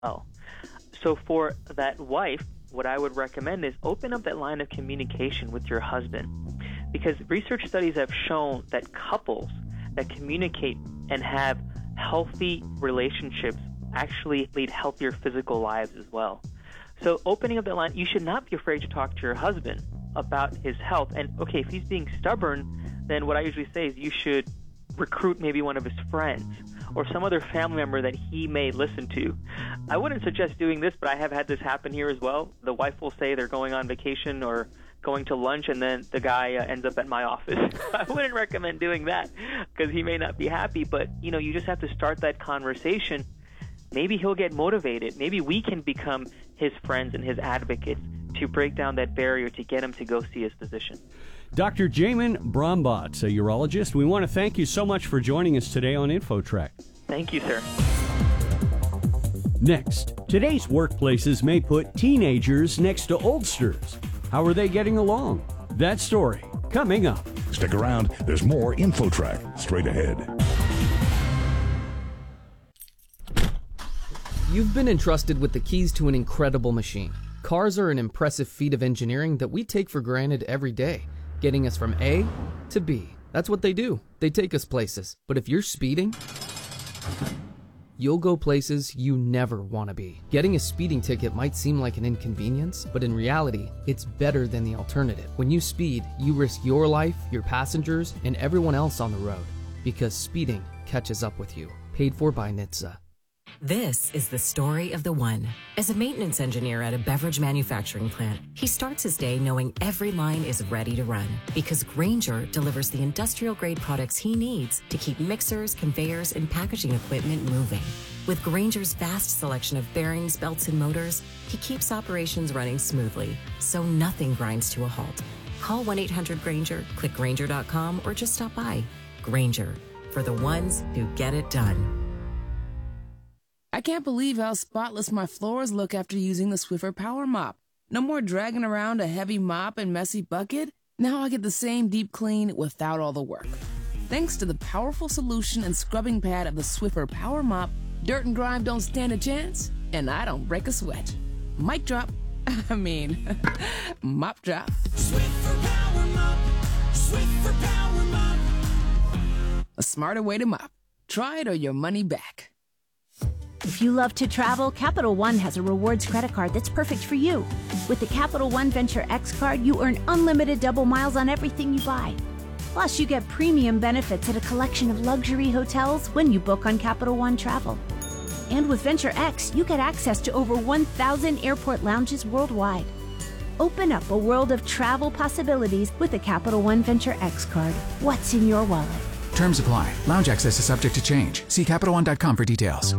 well. So for that wife, what I would recommend is open up that line of communication with your husband, because research studies have shown that couples that communicate and have healthy relationships actually lead healthier physical lives as well. So opening up that line, you should not be afraid to talk to your husband about his health. And okay, if he's being stubborn, then what I usually say is you should recruit maybe one of his friends or some other family member that he may listen to. I wouldn't suggest doing this, but I have had this happen here as well. The wife will say they're going on vacation or going to lunch, and then the guy ends up at my office. I wouldn't recommend doing that because he may not be happy, but you just have to start that conversation. Maybe he'll get motivated. Maybe we can become his friends and his advocates to break down that barrier to get him to go see his physician. Dr. Jamin Brombaut, a urologist, we want to thank you so much for joining us today on InfoTrack. Thank you, sir. Next, today's workplaces may put teenagers next to oldsters. How are they getting along? That story coming up. Stick around. There's more InfoTrack straight ahead. You've been entrusted with the keys to an incredible machine. Cars are an impressive feat of engineering that we take for granted every day, getting us from A to B. That's what they do. They take us places. But if you're speeding, you'll go places you never want to be. Getting a speeding ticket might seem like an inconvenience, but in reality, it's better than the alternative. When you speed, you risk your life, your passengers, and everyone else on the road, because speeding catches up with you. Paid for by NHTSA. This is the story of the one. As a maintenance engineer at a beverage manufacturing plant, he starts his day knowing every line is ready to run because Grainger delivers the industrial-grade products he needs to keep mixers, conveyors, and packaging equipment moving. With Grainger's vast selection of bearings, belts, and motors, he keeps operations running smoothly, so nothing grinds to a halt. Call 1-800-GRAINGER, click Grainger.com, or just stop by. Grainger, for the ones who get it done. I can't believe how spotless my floors look after using the Swiffer Power Mop. No more dragging around a heavy mop and messy bucket. Now I get the same deep clean without all the work. Thanks to the powerful solution and scrubbing pad of the Swiffer Power Mop, dirt and grime don't stand a chance, and I don't break a sweat. Mic drop. Mop drop. Swiffer Power Mop. Swiffer Power Mop. A smarter way to mop. Try it or your money back. If you love to travel, Capital One has a rewards credit card that's perfect for you. With the Capital One Venture X card, you earn unlimited double miles on everything you buy. Plus, you get premium benefits at a collection of luxury hotels when you book on Capital One Travel. And with Venture X, you get access to over 1,000 airport lounges worldwide. Open up a world of travel possibilities with the Capital One Venture X card. What's in your wallet? Terms apply. Lounge access is subject to change. See CapitalOne.com for details.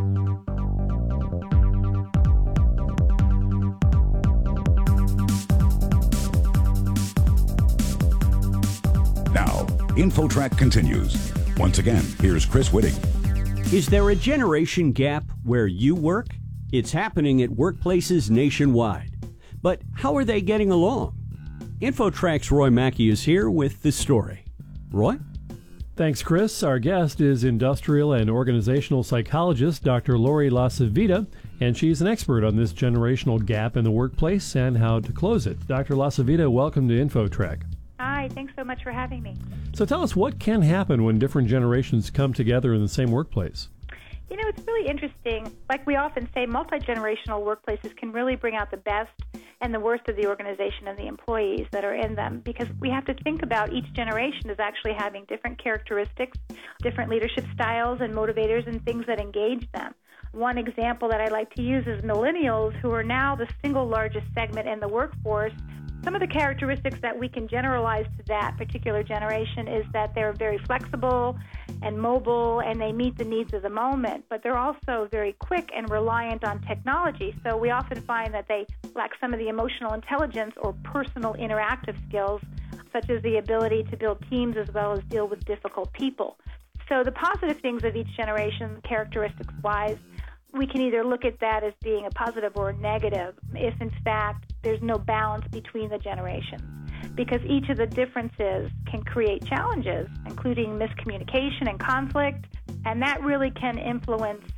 Now, InfoTrack continues. Once again, here's Chris Whitting. Is there a generation gap where you work? It's happening at workplaces nationwide. But how are they getting along? InfoTrack's Roy Mackey is here with the story. Roy? Thanks, Chris. Our guest is industrial and organizational psychologist Dr. Lori Lasavita, and she's an expert on this generational gap in the workplace and how to close it. Dr. Lasavita, welcome to InfoTrack. Hi, thanks so much for having me. So tell us, what can happen when different generations come together in the same workplace? You know, it's really interesting. Like we often say, multi-generational workplaces can really bring out the best and the worst of the organization and the employees that are in them, because we have to think about each generation as actually having different characteristics, different leadership styles and motivators and things that engage them. One example that I like to use is millennials, who are now the single largest segment in the workforce. Some of the characteristics that we can generalize to that particular generation is that they're very flexible and mobile, and they meet the needs of the moment, but they're also very quick and reliant on technology. So we often find that they lack some of the emotional intelligence or personal interactive skills, such as the ability to build teams as well as deal with difficult people. So the positive things of each generation, characteristics-wise, we can either look at that as being a positive or a negative if, in fact, there's no balance between the generations, because each of the differences can create challenges, including miscommunication and conflict, and that really can influence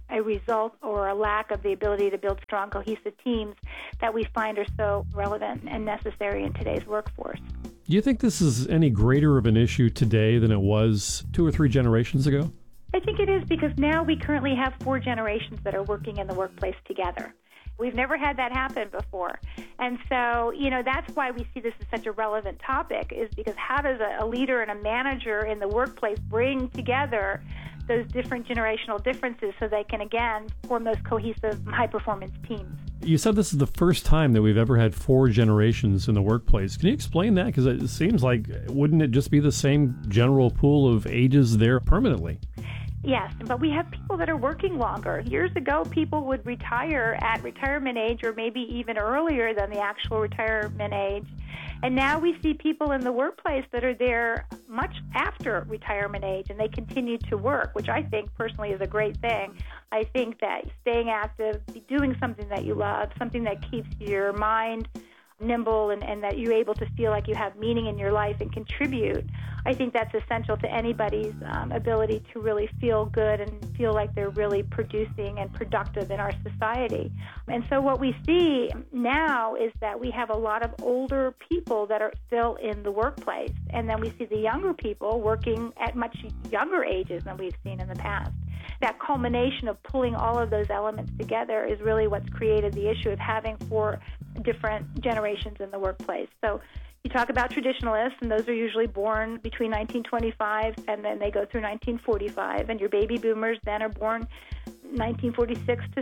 a result or a lack of the ability to build strong, cohesive teams that we find are so relevant and necessary in today's workforce. Do you think this is any greater of an issue today than it was 2 or 3 generations ago? I think it is, because now we currently have 4 generations that are working in the workplace together. We've never had that happen before. And so, that's why we see this as such a relevant topic, is because how does a leader and a manager in the workplace bring together those different generational differences so they can, again, form those cohesive, high-performance teams? You said this is the first time that we've ever had 4 generations in the workplace. Can you explain that? Because it seems like, wouldn't it just be the same general pool of ages there permanently? Yes, but we have people that are working longer. Years ago, people would retire at retirement age or maybe even earlier than the actual retirement age. And now we see people in the workplace that are there much after retirement age, and they continue to work, which I think personally is a great thing. I think that staying active, doing something that you love, something that keeps your mind nimble and that you're able to feel like you have meaning in your life and contribute, I think that's essential to anybody's ability to really feel good and feel like they're really producing and productive in our society. And so what we see now is that we have a lot of older people that are still in the workplace, and then we see the younger people working at much younger ages than we've seen in the past. That culmination of pulling all of those elements together is really what's created the issue of having 4 different generations in the workplace. So you talk about traditionalists, and those are usually born between 1925 and then they go through 1945, and your baby boomers then are born 1946 to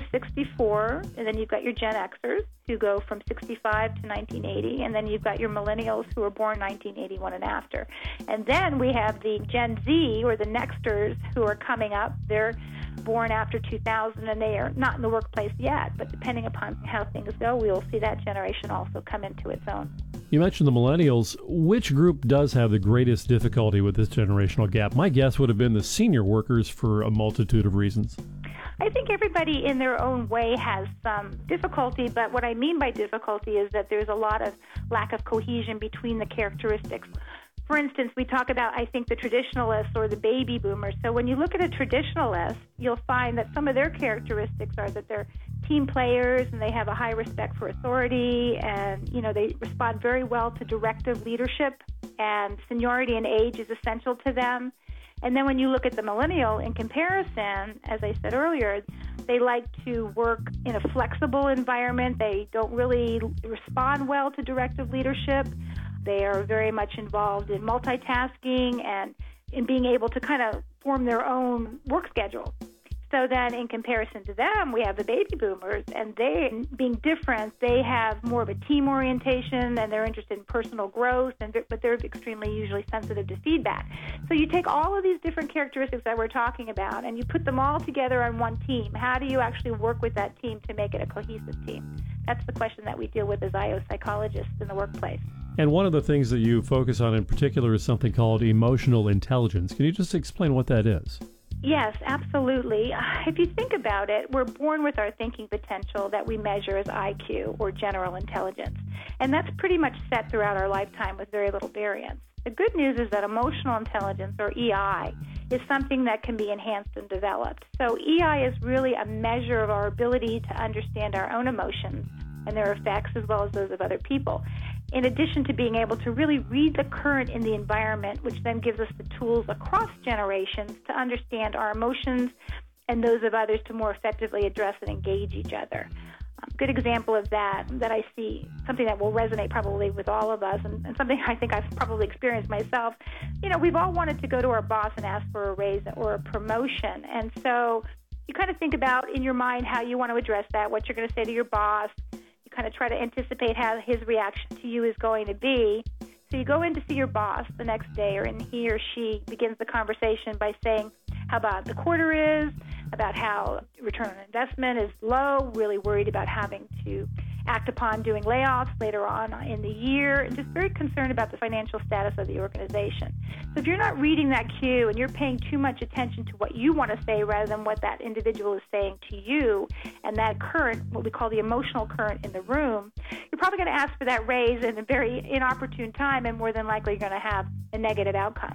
64, and then you've got your Gen Xers who go from 65 to 1980, and then you've got your millennials who are born 1981 and after. And then we have the Gen Z, or the Nexters, who are coming up. They're born after 2000, and they are not in the workplace yet, but depending upon how things go, we will see that generation also come into its own. You mentioned the millennials. Which group does have the greatest difficulty with this generational gap? My guess would have been the senior workers for a multitude of reasons. I think everybody in their own way has some difficulty, but what I mean by difficulty is that there's a lot of lack of cohesion between the characteristics. For instance, we talk about, I think, the traditionalists or the baby boomers. So when you look at a traditionalist, you'll find that some of their characteristics are that they're team players and they have a high respect for authority, and, they respond very well to directive leadership, and seniority and age is essential to them. And then when you look at the millennial, in comparison, as I said earlier, they like to work in a flexible environment. They don't really respond well to directive leadership. They are very much involved in multitasking and in being able to kind of form their own work schedule. So then in comparison to them, we have the baby boomers, and they, being different, they have more of a team orientation, and they're interested in personal growth, but they're extremely usually sensitive to feedback. So you take all of these different characteristics that we're talking about, and you put them all together on one team. How do you actually work with that team to make it a cohesive team? That's the question that we deal with as IO psychologists in the workplace. And one of the things that you focus on in particular is something called emotional intelligence. Can you just explain what that is? Yes, absolutely. If you think about it, we're born with our thinking potential that we measure as IQ, or general intelligence. And that's pretty much set throughout our lifetime with very little variance. The good news is that emotional intelligence, or EI, is something that can be enhanced and developed. So EI is really a measure of our ability to understand our own emotions and their effects, as well as those of other people, in addition to being able to really read the current in the environment, which then gives us the tools across generations to understand our emotions and those of others to more effectively address and engage each other. A good example of that I see, something that will resonate probably with all of us, and something I think I've probably experienced myself. We've all wanted to go to our boss and ask for a raise or a promotion, and so you kind of think about in your mind how you want to address that, what you're going to say to your boss. Kind of try to anticipate how his reaction to you is going to be. So you go in to see your boss the next day, and he or she begins the conversation by saying how bad the quarter is, about how return on investment is low, really worried about having to act upon doing layoffs later on in the year, and just very concerned about the financial status of the organization. So if you're not reading that cue and you're paying too much attention to what you want to say rather than what that individual is saying to you, and that current, what we call the emotional current in the room, you're probably going to ask for that raise in a very inopportune time, and more than likely you're going to have a negative outcome.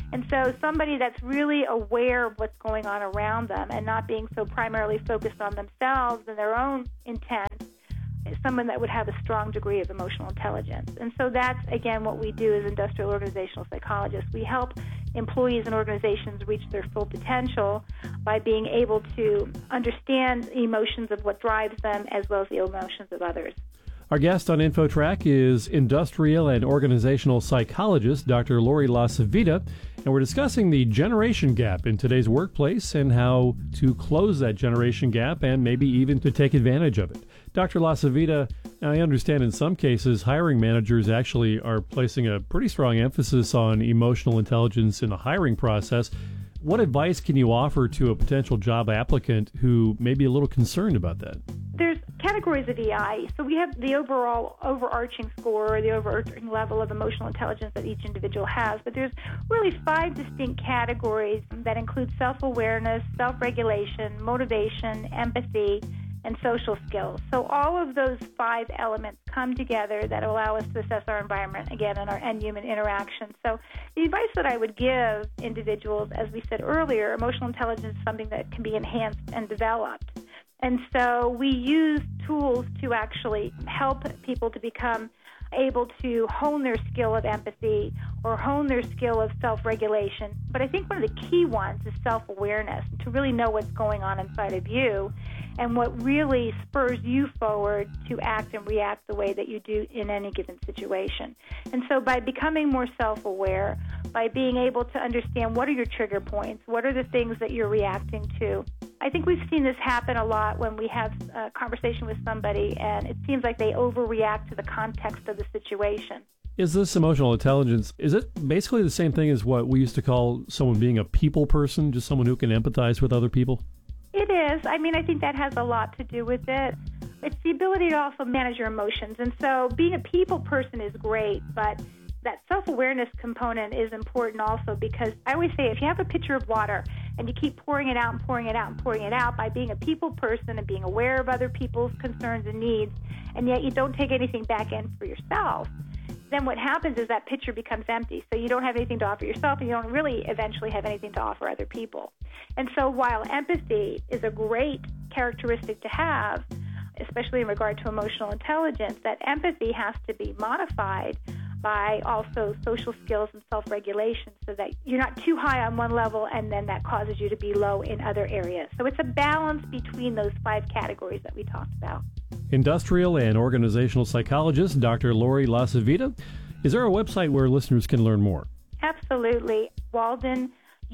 And so somebody that's really aware of what's going on around them and not being so primarily focused on themselves and their own intent is someone that would have a strong degree of emotional intelligence. And so that's, again, what we do as industrial organizational psychologists. We help employees and organizations reach their full potential by being able to understand the emotions of what drives them as well as the emotions of others. Our guest on InfoTrack is industrial and organizational psychologist Dr. Lori LaCivita, and we're discussing the generation gap in today's workplace and how to close that generation gap and maybe even to take advantage of it. Dr. LaCivita, I understand in some cases hiring managers actually are placing a pretty strong emphasis on emotional intelligence in the hiring process. What advice can you offer to a potential job applicant who may be a little concerned about that? There's categories of EI. So we have the overall overarching score, or the overarching level of emotional intelligence that each individual has. But there's really 5 distinct categories that include self-awareness, self-regulation, motivation, empathy, and social skills. So all of those 5 elements come together that allow us to assess our environment, again, and human interaction. So the advice that I would give individuals, as we said earlier, emotional intelligence is something that can be enhanced and developed. And so we use tools to actually help people to become able to hone their skill of empathy or hone their skill of self-regulation. But I think one of the key ones is self-awareness, to really know what's going on inside of you and what really spurs you forward to act and react the way that you do in any given situation. And so by becoming more self-aware, by being able to understand what are your trigger points, what are the things that you're reacting to. I think we've seen this happen a lot when we have a conversation with somebody and it seems like they overreact to the context of the situation. Is this emotional intelligence, is it basically the same thing as what we used to call someone being a people person, just someone who can empathize with other people? It is. I mean, I think that has a lot to do with it. It's the ability to also manage your emotions. And so being a people person is great, but that self-awareness component is important also, because I always say if you have a pitcher of water and you keep pouring it out and pouring it out and pouring it out, by being a people person and being aware of other people's concerns and needs, and yet you don't take anything back in for yourself, then what happens is that pitcher becomes empty. So you don't have anything to offer yourself, and you don't really eventually have anything to offer other people. And so while empathy is a great characteristic to have, especially in regard to emotional intelligence, that empathy has to be modified by also social skills and self-regulation so that you're not too high on one level and then that causes you to be low in other areas. So it's a balance between those 5 categories that we talked about. Industrial and organizational psychologist Dr. Lori LaCivita. Is there a website where listeners can learn more? Absolutely. WaldenU.edu,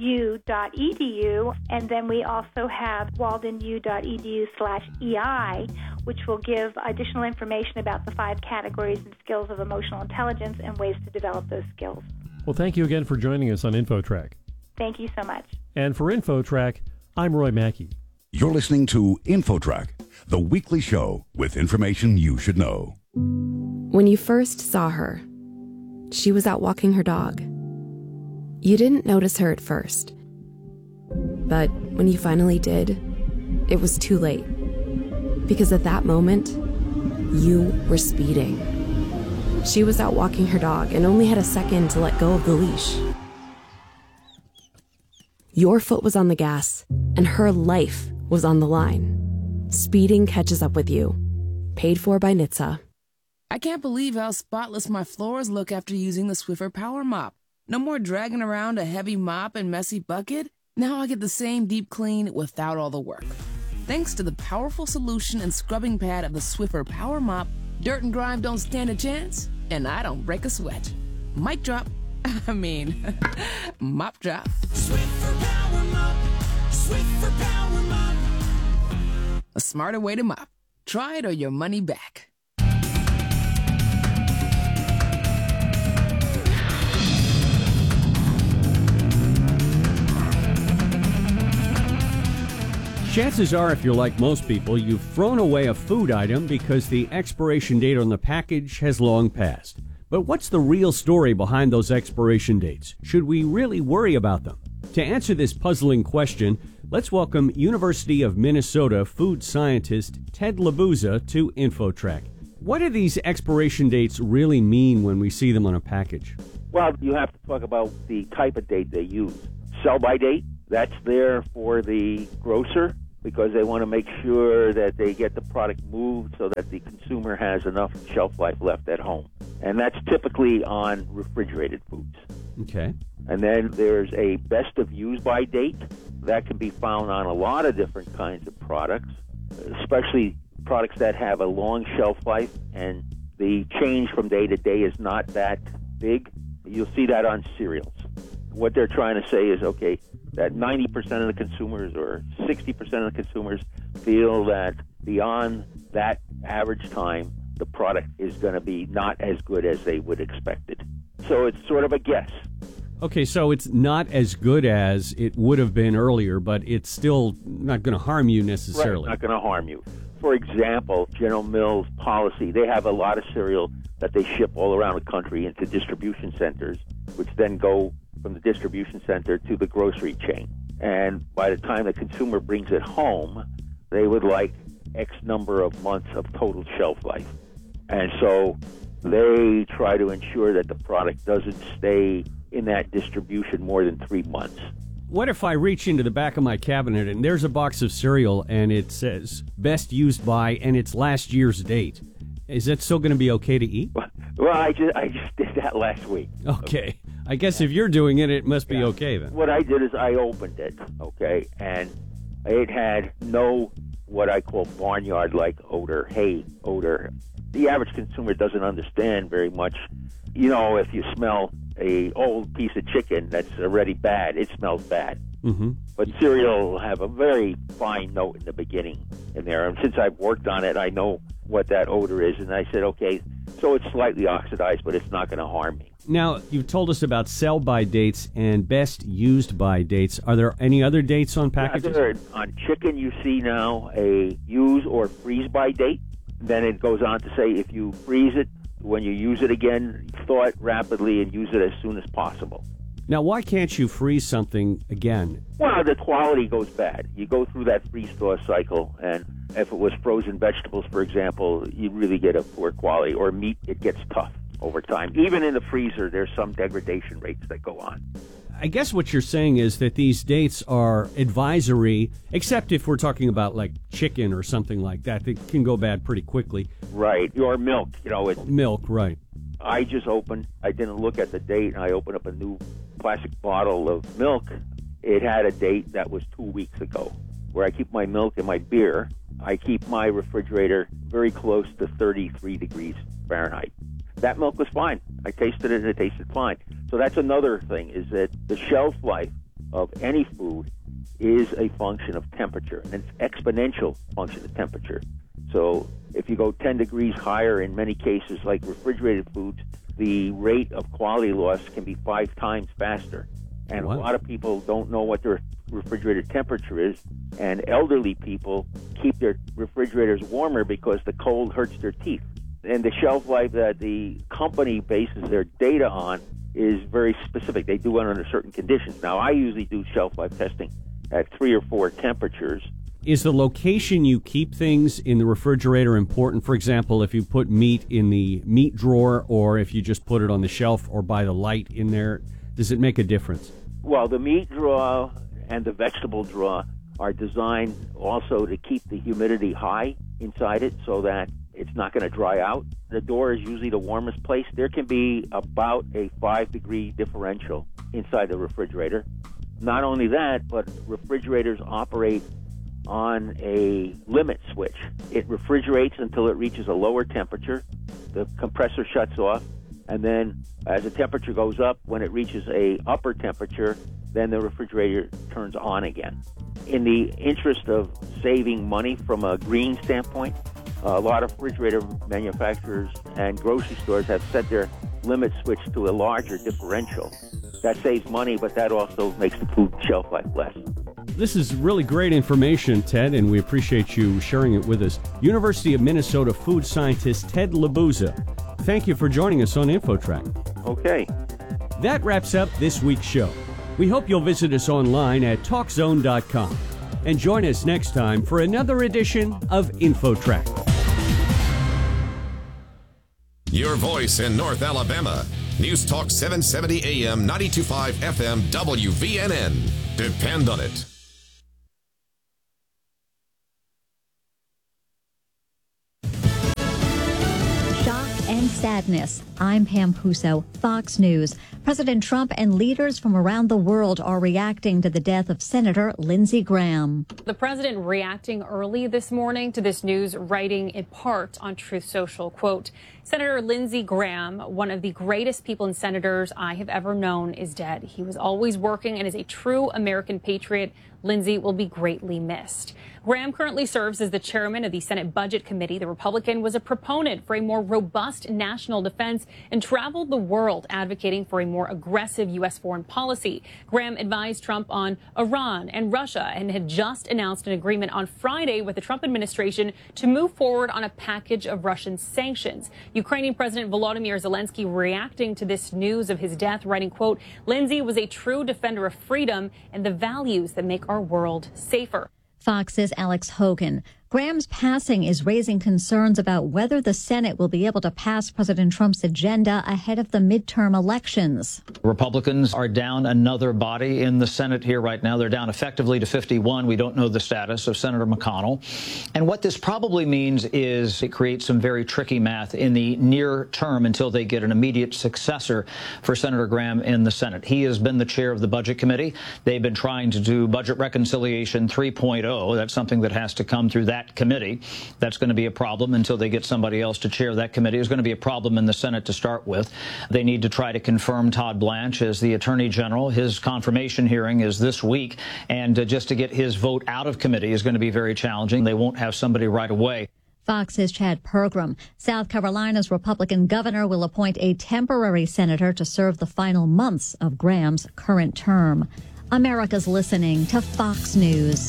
and then we also have waldenu.edu/EI, which will give additional information about the 5 categories and skills of emotional intelligence and ways to develop those skills. Well, thank you again for joining us on InfoTrack. Thank you so much. And for InfoTrack, I'm Roy Mackey. You're listening to InfoTrack, the weekly show with information you should know. When you first saw her, she was out walking her dog. You didn't notice her at first, but when you finally did, it was too late. Because at that moment, you were speeding. She was out walking her dog and only had a second to let go of the leash. Your foot was on the gas, and her life was on the line. Speeding catches up with you. Paid for by NHTSA. I can't believe how spotless my floors look after using the Swiffer Power Mop. No more dragging around a heavy mop and messy bucket. Now I get the same deep clean without all the work. Thanks to the powerful solution and scrubbing pad of the Swiffer Power Mop, dirt and grime don't stand a chance, and I don't break a sweat. Mic drop. Mop drop. Swiffer Power Mop. Swiffer Power Mop. A smarter way to mop. Try it or your money back. Chances are, if you're like most people, you've thrown away a food item because the expiration date on the package has long passed. But what's the real story behind those expiration dates? Should we really worry about them? To answer this puzzling question, let's welcome University of Minnesota food scientist Ted Labuza to InfoTrack. What do these expiration dates really mean when we see them on a package? Well, you have to talk about the type of date they use. Sell-by date, that's there for the grocer because they want to make sure that they get the product moved so that the consumer has enough shelf life left at home. And that's typically on refrigerated foods. Okay. And then there's a best of use-by date. That can be found on a lot of different kinds of products, especially products that have a long shelf life and the change from day to day is not that big. You'll see that on cereals. What they're trying to say is, okay, that 90% of the consumers or 60% of the consumers feel that beyond that average time, the product is going to be not as good as they would expect it. So it's sort of a guess. Okay, so it's not as good as it would have been earlier, but it's still not going to harm you necessarily. Right, not going to harm you. For example, General Mills policy, they have a lot of cereal that they ship all around the country into distribution centers, which then go from the distribution center to the grocery chain. And by the time the consumer brings it home, they would like X number of months of total shelf life. And so they try to ensure that the product doesn't stay in that distribution more than 3 months. What if I reach into the back of my cabinet and there's a box of cereal and it says best used by and it's last year's date? Is that still going to be okay to eat? Well, I just did that last week. Okay. I guess if you're doing it, it must be okay then. What I did is I opened it, okay, and it had no what I call barnyard-like odor, hay odor. The average consumer doesn't understand very much. You know, if you smell a old piece of chicken that's already bad, it smells bad. Mm-hmm. But cereal will have a very fine note in the beginning in there. And since I've worked on it, I know what that odor is. And I said, okay, so it's slightly oxidized, but it's not going to harm me. Now, you've told us about sell-by dates and best used-by dates. Are there any other dates on packages? On chicken, you see now a use or freeze-by date. Then it goes on to say if you freeze it, when you use it again, thaw it rapidly and use it as soon as possible. Now, why can't you freeze something again? Well, the quality goes bad. You go through that freeze-thaw cycle, and if it was frozen vegetables, for example, you really get a poor quality. Or meat, it gets tough over time. Even in the freezer, there's some degradation rates that go on. I guess what you're saying is that these dates are advisory, except if we're talking about like chicken or something like that. It can go bad pretty quickly. Right. Or milk. You know, milk, right. I didn't look at the date, and I opened up a new plastic bottle of milk. It had a date that was 2 weeks ago. Where I keep my milk and my beer, I keep my refrigerator very close to 33 degrees Fahrenheit. That milk was fine. I tasted it, and it tasted fine. So that's another thing, is that the shelf life of any food is a function of temperature, and it's exponential function of temperature. So if you go 10 degrees higher in many cases, like refrigerated foods, the rate of quality loss can be 5 times faster. And a lot of people don't know what their refrigerator temperature is, and elderly people keep their refrigerators warmer because the cold hurts their teeth. And the shelf life that the company bases their data on is very specific. They do it under certain conditions. Now, I usually do shelf life testing at 3 or 4 temperatures. Is the location you keep things in the refrigerator important? For example, if you put meat in the meat drawer or if you just put it on the shelf or by the light in there, does it make a difference? Well, the meat drawer and the vegetable drawer are designed also to keep the humidity high inside it so that it's not going to dry out. The door is usually the warmest place. There can be about a 5-degree differential inside the refrigerator. Not only that, but refrigerators operate on a limit switch. It refrigerates until it reaches a lower temperature. The compressor shuts off, and then as the temperature goes up, when it reaches a upper temperature, then the refrigerator turns on again. In the interest of saving money from a green standpoint, a lot of refrigerator manufacturers and grocery stores have set their limit switch to a larger differential. That saves money, but that also makes the food shelf life less. This is really great information, Ted, and we appreciate you sharing it with us. University of Minnesota food scientist Ted Labuza, thank you for joining us on InfoTrack. Okay. That wraps up this week's show. We hope you'll visit us online at TalkZone.com and join us next time for another edition of InfoTrack. your voice in North Alabama. News Talk 770 AM, 92.5 FM, WVNN. Depend on it. And sadness. I'm Pam Puso, Fox News. President Trump and leaders from around the world are reacting to the death of Senator Lindsey Graham. The president reacting early this morning to this news, writing in part on Truth Social, quote, Senator Lindsey Graham, one of the greatest people and senators I have ever known, is dead. He was always working and is a true American patriot. Lindsey will be greatly missed. Graham currently serves as the chairman of the Senate Budget Committee. The Republican was a proponent for a more robust national defense and traveled the world advocating for a more aggressive U.S. foreign policy. Graham advised Trump on Iran and Russia and had just announced an agreement on Friday with the Trump administration to move forward on a package of Russian sanctions. Ukrainian President Volodymyr Zelensky reacting to this news of his death, writing, quote, Lindsey was a true defender of freedom and the values that make our world safer. Fox's Alex Hogan. Graham's passing is raising concerns about whether the Senate will be able to pass President Trump's agenda ahead of the midterm elections. Republicans are down another body in the Senate here right now. They're down effectively to 51. We don't know the status of Senator McConnell. And what this probably means is it creates some very tricky math in the near term until they get an immediate successor for Senator Graham in the Senate. He has been the chair of the Budget Committee. They've been trying to do Budget Reconciliation 3.0. That's something that has to come through that committee. That's going to be a problem until they get somebody else to chair that committee. It's going to be a problem in the Senate to start with. They need to try to confirm Todd Blanche as the Attorney General. His confirmation hearing is this week, and just to get his vote out of committee is going to be very challenging. They won't have somebody right away. Fox's Chad Pergram. South Carolina's Republican governor will appoint a temporary senator to serve the final months of Graham's current term. America's listening to Fox News.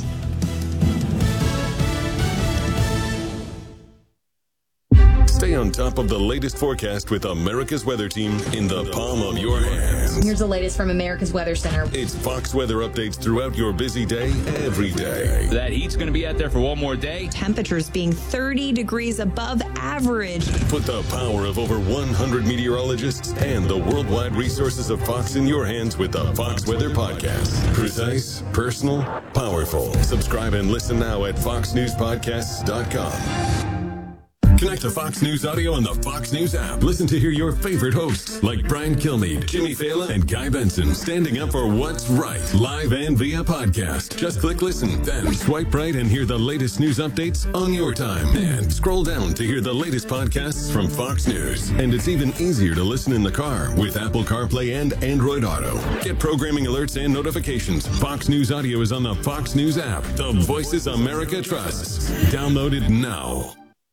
Stay on top of the latest forecast with America's Weather Team in the palm of your hands. Here's the latest from America's Weather Center. It's Fox weather updates throughout your busy day, every day. That heat's going to be out there for one more day. Temperatures being 30 degrees above average. Put the power of over 100 meteorologists and the worldwide resources of Fox in your hands with the Fox Weather Podcast. Precise, personal, powerful. Subscribe and listen now at foxnewspodcasts.com. Connect to Fox News Audio on the Fox News app. Listen to hear your favorite hosts like Brian Kilmeade, Jimmy Fallon, and Guy Benson standing up for what's right, live and via podcast. Just click listen, then swipe right and hear the latest news updates on your time. And scroll down to hear the latest podcasts from Fox News. And it's even easier to listen in the car with Apple CarPlay and Android Auto. Get programming alerts and notifications. Fox News Audio is on the Fox News app. The voices America trusts. Download it now.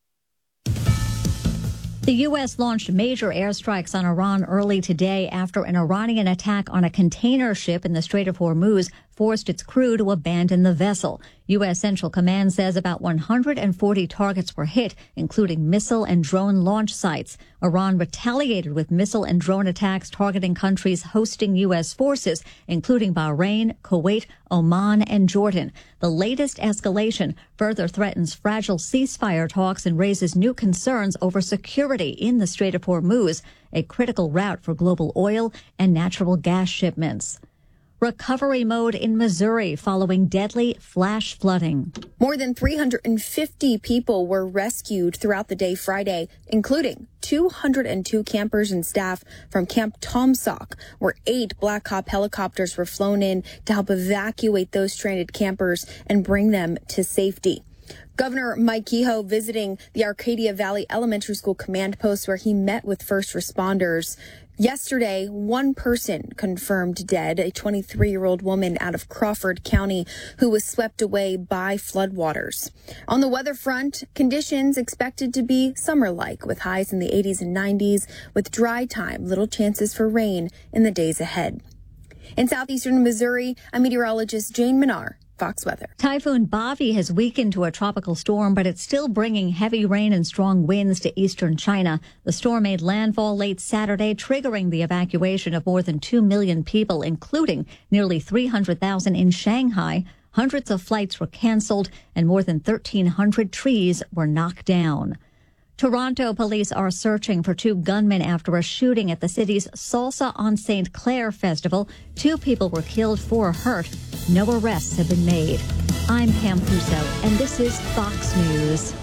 The U.S. launched major airstrikes on Iran early today after an Iranian attack on a container ship in the Strait of Hormuz forced its crew to abandon the vessel. U.S. Central Command says about 140 targets were hit, including missile and drone launch sites. Iran retaliated with missile and drone attacks targeting countries hosting U.S. forces, including Bahrain, Kuwait, Oman, and Jordan. The latest escalation further threatens fragile ceasefire talks and raises new concerns over security in the Strait of Hormuz, a critical route for global oil and natural gas shipments. Recovery mode in Missouri following deadly flash flooding. More than 350 people were rescued throughout the day Friday, including 202 campers and staff from Camp Tomsock, where 8 Black Hawk helicopters were flown in to help evacuate those stranded campers and bring them to safety. Governor Mike Kehoe visiting the Arcadia Valley Elementary School command post where he met with first responders. Yesterday, one person confirmed dead, a 23-year-old woman out of Crawford County who was swept away by floodwaters. On the weather front, conditions expected to be summer-like with highs in the 80s and 90s with dry time, little chances for rain in the days ahead. In southeastern Missouri, I'm meteorologist Jane Minar. Fox Weather. Typhoon Bavi has weakened to a tropical storm, but it's still bringing heavy rain and strong winds to eastern China. The storm made landfall late Saturday, triggering the evacuation of more than 2 million people, including nearly 300,000 in Shanghai. Hundreds of flights were canceled and more than 1,300 trees were knocked down. Toronto police are searching for 2 gunmen after a shooting at the city's Salsa on St. Clair festival. 2 people were killed, 4 hurt. No arrests have been made. I'm Pam Puso, and this is Fox News.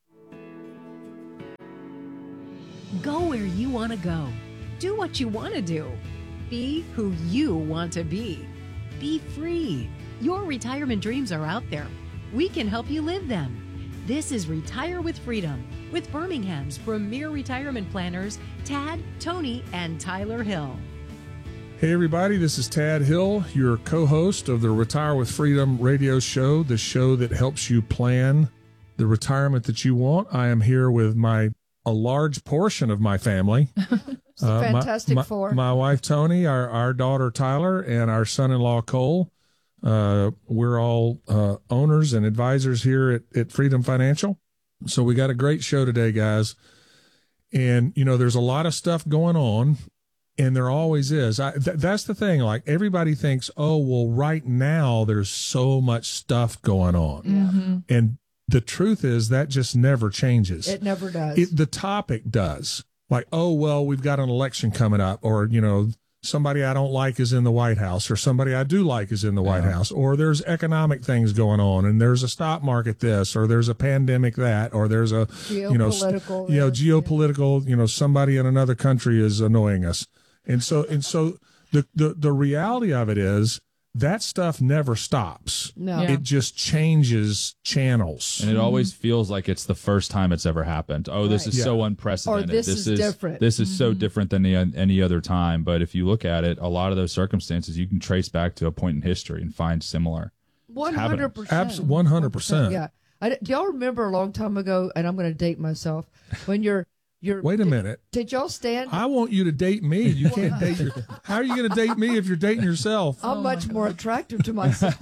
Go where you want to go. Do what you want to do. Be who you want to be. Be free. Your retirement dreams are out there. We can help you live them. This is Retire with Freedom with Birmingham's premier retirement planners, Tad, Tony, and Tyler Hill. Hey everybody, this is Tad Hill, your co-host of the Retire with Freedom radio show, the show that helps you plan the retirement that you want. I am here with a large portion of my family. Fantastic Four. My wife Tony, our daughter Tyler, and our son-in-law Cole. We're all owners and advisors here at Freedom Financial. So we got a great show today, guys. And, there's a lot of stuff going on, and there always is. That's the thing. Like, everybody thinks, oh, well, right now there's so much stuff going on. Mm-hmm. And the truth is that just never changes. It never does. The topic does. Like, oh, well, we've got an election coming up, or, somebody I don't like is in the White House, or somebody I do like is in the White House, or there's economic things going on, and there's a stock market this, or there's a pandemic that, or there's a geopolitical, somebody in another country is annoying us. And so the reality of it is that stuff never stops. No. It just changes channels. And it always feels like it's the first time it's ever happened. Oh, this is so unprecedented. Or this is different. This is so different than any other time. But if you look at it, a lot of those circumstances you can trace back to a point in history and find similar. 100%. 100%. Yeah. Do y'all remember a long time ago, and I'm going to date myself, when you're wait a minute. Did y'all stand? I want you to date me. You can't date how are you going to date me if you're dating yourself? I'm much more attractive to myself.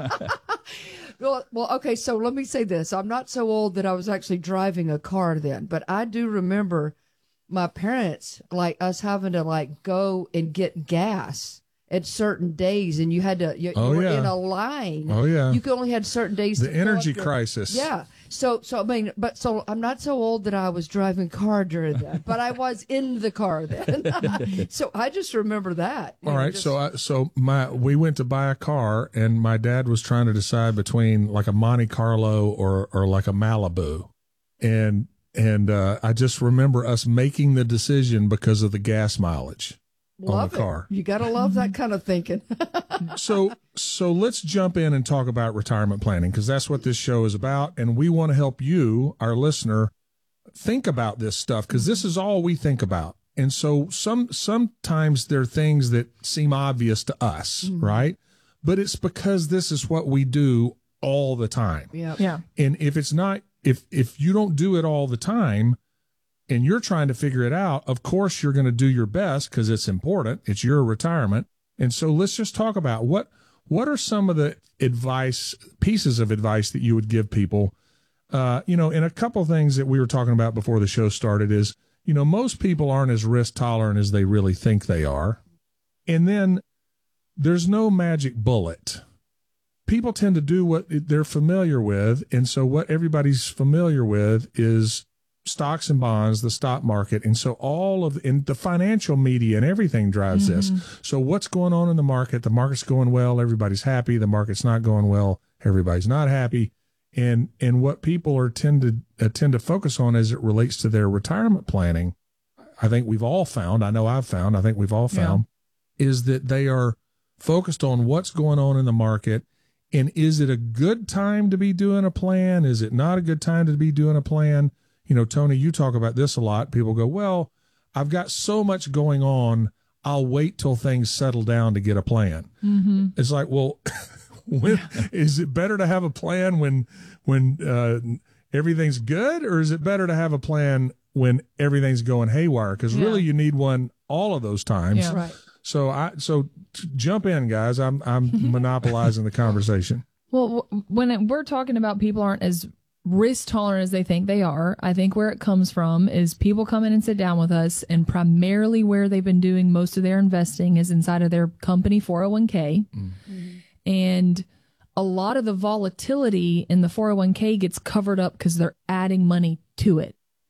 Well, okay, so let me say this. I'm not so old that I was actually driving a car then, but I do remember my parents, like us having to go and get gas at certain days, and you had to, you were in a line. Oh, yeah. You could only had certain days. The energy crisis. Yeah. So I mean, so I'm not so old that I was driving a car during that, but I was in the car then. So I just remember that. All right. So we went to buy a car, and my dad was trying to decide between like a Monte Carlo or like a Malibu. And I just remember us making the decision because of the gas mileage. Love on the car. You got to love that kind of thinking. So let's jump in and talk about retirement planning, because that's what this show is about. And we want to help you, our listener, think about this stuff, because this is all we think about. And so sometimes there are things that seem obvious to us, right? But it's because this is what we do all the time. Yeah. And if it's not, if you don't do it all the time, and you're trying to figure it out, of course you're going to do your best because it's important. It's your retirement. And so let's just talk about what are some of the pieces of advice that you would give people. And a couple of things that we were talking about before the show started is, most people aren't as risk tolerant as they really think they are. And then there's no magic bullet. People tend to do what they're familiar with. And so what everybody's familiar with is stocks and bonds, the stock market. And so in the financial media and everything drives this. So what's going on in the market? The market's going well. Everybody's happy. The market's not going well. Everybody's not happy. And what people tend to focus on as it relates to their retirement planning, I think we've all found, is that they are focused on what's going on in the market. And is it a good time to be doing a plan? Is it not a good time to be doing a plan? Tony, you talk about this a lot. People go, well, I've got so much going on. I'll wait till things settle down to get a plan. It's like, well, is it better to have a plan when everything's good, or is it better to have a plan when everything's going haywire? Because really you need one all of those times. Yeah. Right. So jump in, guys. I'm monopolizing the conversation. Well, when we're talking about people aren't as risk tolerant as they think they are, I think where it comes from is people come in and sit down with us, and primarily where they've been doing most of their investing is inside of their company 401k. And a lot of the volatility in the 401k gets covered up because they're adding money to it.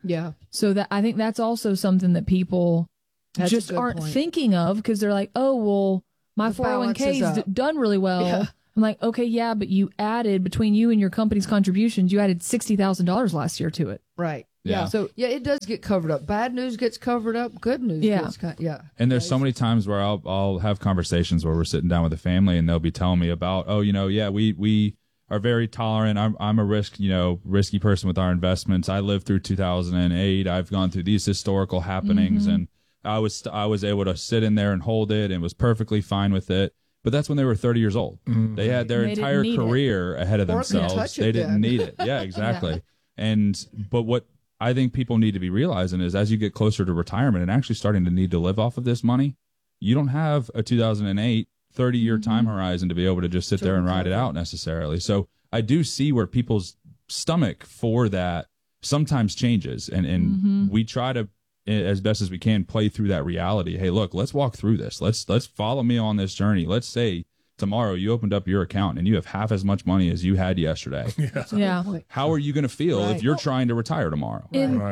Yeah. So that I think that's also something that people That's a just good aren't point. thinking of, because they're like, oh, well, my The balance 401k is is up. done really well. Yeah. I'm like, okay, yeah, but you added, between you and your company's contributions, you added $60,000 last year to it. Right. Yeah. So yeah, it does get covered up. Bad news gets covered up. Good news gets yeah. And there's so many times where I'll have conversations where we're sitting down with a family and they'll be telling me about, oh, yeah, we are very tolerant. I'm a risky person with our investments. I lived through 2008. I've gone through these historical happenings, and I was able to sit in there and hold it and was perfectly fine with it. But that's when they were 30 years old. They had their entire career ahead of themselves. They didn't need it. Yeah, exactly. But what I think people need to be realizing is, as you get closer to retirement and actually starting to need to live off of this money, you don't have a 2008 30-year time horizon to be able to just sit there and ride it out necessarily. So I do see where people's stomach for that sometimes changes, and we try to, as best as we can, play through that reality. Hey, look, let's walk through this. Let's follow me on this journey. Let's say tomorrow you opened up your account and you have half as much money as you had yesterday. Yeah. How are you going to feel if you're trying to retire tomorrow?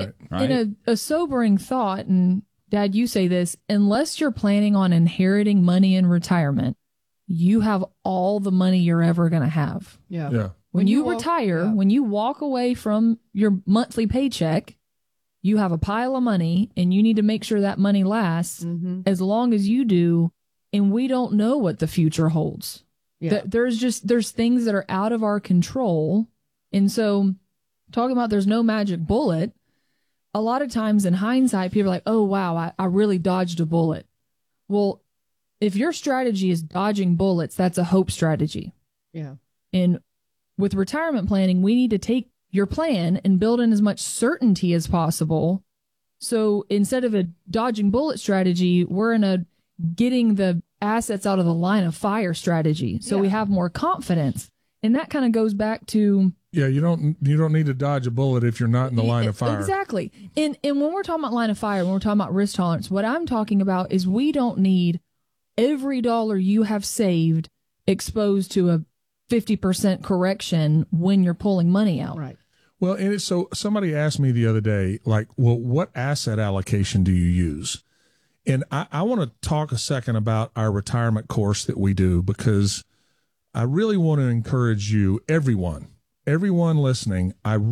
In a sobering thought, and Dad, you say this, unless you're planning on inheriting money in retirement, you have all the money you're ever going to have. Yeah. When you retire, when you walk away from your monthly paycheck, you have a pile of money, and you need to make sure that money lasts as long as you do. And we don't know what the future holds. Yeah. There's things that are out of our control. And so talking about there's no magic bullet, a lot of times in hindsight, people are like, oh, wow, I really dodged a bullet. Well, if your strategy is dodging bullets, that's a hope strategy. Yeah. And with retirement planning, we need to take your plan and build in as much certainty as possible. So instead of a dodging bullet strategy, we're in a getting the assets out of the line of fire strategy. So we have more confidence. And that kind of goes back to... Yeah, you don't need to dodge a bullet if you're not in the line of fire. Exactly. And when we're talking about line of fire, when we're talking about risk tolerance, what I'm talking about is we don't need every dollar you have saved exposed to a 50% correction when you're pulling money out. Right. Well, and so somebody asked me the other day, like, well, what asset allocation do you use? And I want to talk a second about our retirement course that we do, because I really want to encourage you, everyone listening.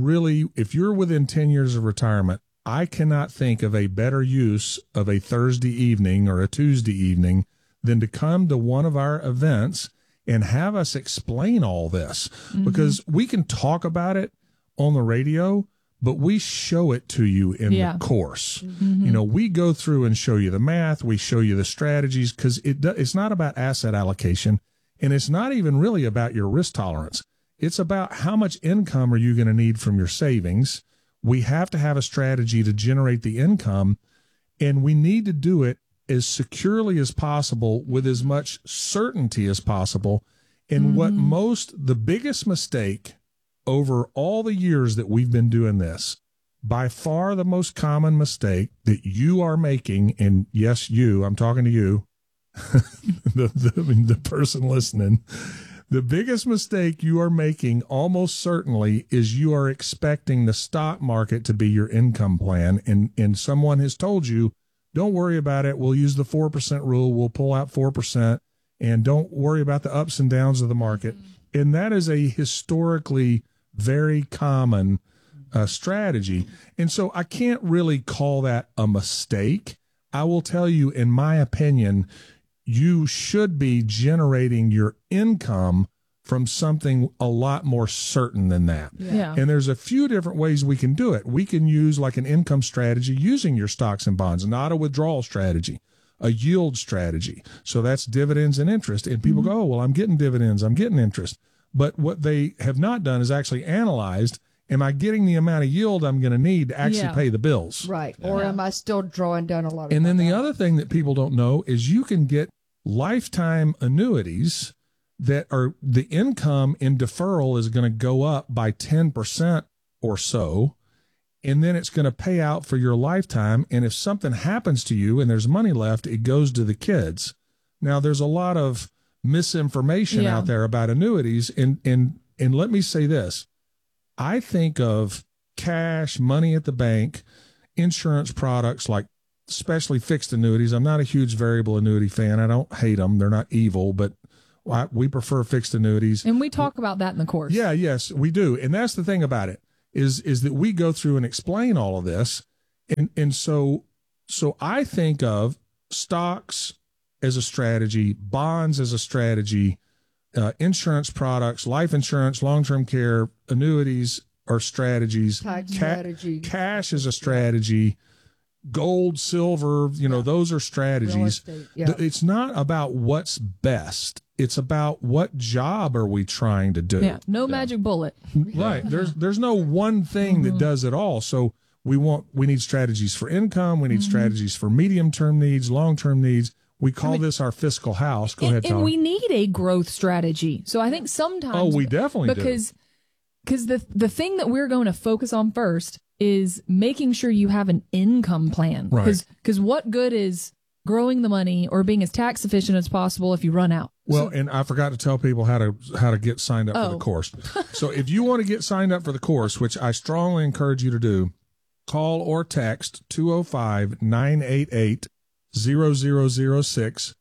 If you're within 10 years of retirement, I cannot think of a better use of a Thursday evening or a Tuesday evening than to come to one of our events and have us explain all this, because we can talk about it on the radio, but we show it to you in the course. We go through and show you the math. We show you the strategies, because it's not about asset allocation, and it's not even really about your risk tolerance. It's about how much income are you going to need from your savings. We have to have a strategy to generate the income, and we need to do it as securely as possible with as much certainty as possible. And the biggest mistake over all the years that we've been doing this, by far the most common mistake that you are making, and yes, I'm talking to you, the person listening, the biggest mistake you are making almost certainly is you are expecting the stock market to be your income plan. And someone has told you, don't worry about it. We'll use the 4% rule. We'll pull out 4%, and don't worry about the ups and downs of the market. And that is a historically very common strategy. And so I can't really call that a mistake. I will tell you, in my opinion, you should be generating your income from something a lot more certain than that. Yeah. And there's a few different ways we can do it. We can use like an income strategy using your stocks and bonds, not a withdrawal strategy, a yield strategy. So that's dividends and interest. And people go, oh, well, I'm getting dividends, I'm getting interest. But what they have not done is actually analyzed, am I getting the amount of yield I'm going to need to actually pay the bills? Right. Or am I still drawing down a lot of And then money? the other thing that people don't know is you can get lifetime annuities that are, the income in deferral is going to go up by 10% or so, and then it's going to pay out for your lifetime. And if something happens to you and there's money left, it goes to the kids. Now, there's a lot of misinformation out there about annuities. And let me say this. I think of cash, money at the bank, insurance products like especially fixed annuities. I'm not a huge variable annuity fan. I don't hate them. They're not evil, but we prefer fixed annuities. And we talk about that in the course. Yeah, yes, we do. And that's the thing about it is that we go through and explain all of this. And so I think of stocks as a strategy, bonds as a strategy, insurance products, life insurance, long-term care, annuities are strategies. Tax strategy. Cash is a strategy. Gold, silver, those are strategies. It's not about what's best. It's about what job are we trying to do. Yeah, no magic bullet. Right. There's no one thing that does it all. So we need strategies for income. We need strategies for medium-term needs, long-term needs. We call this our fiscal house. Go ahead, Tom. And we need a growth strategy. So I think sometimes. Oh, we definitely do. Because the thing that we're going to focus on first is making sure you have an income plan. Right. Because what good is growing the money or being as tax efficient as possible if you run out? Well, and I forgot to tell people how to get signed up for the course. So if you want to get signed up for the course, which I strongly encourage you to do, call or text 205-988-0006,